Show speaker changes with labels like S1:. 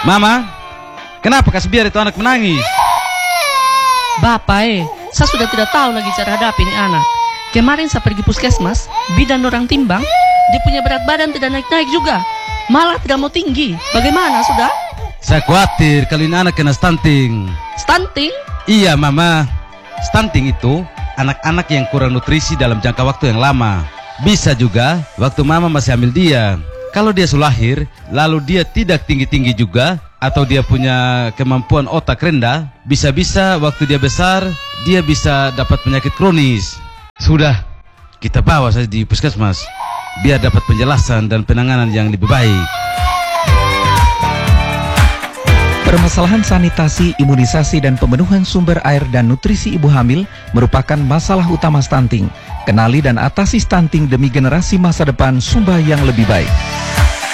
S1: Mama, kenapa kasih biar itu anak menangis?
S2: Bapak saya sudah tidak tahu lagi cara hadapi ini anak. Kemarin saya pergi puskesmas, bidan orang timbang, dia punya berat badan tidak naik-naik juga. Malah tidak mau tinggi. Bagaimana sudah?
S1: Saya khawatir kalau ini anak kena stunting.
S2: Stunting?
S1: Iya Mama, stunting itu anak-anak yang kurang nutrisi dalam jangka waktu yang lama. Bisa juga waktu Mama masih hamil dia. Kalau dia sudah lahir, lalu dia tidak tinggi-tinggi juga, atau dia punya kemampuan otak rendah, bisa-bisa waktu dia besar, dia bisa dapat penyakit kronis. Sudah, kita bawa saja di puskesmas, biar dapat penjelasan dan penanganan yang lebih baik.
S3: Permasalahan sanitasi, imunisasi, dan pemenuhan sumber air dan nutrisi ibu hamil merupakan masalah utama stunting. Kenali dan atasi stunting demi generasi masa depan Sumba yang lebih baik.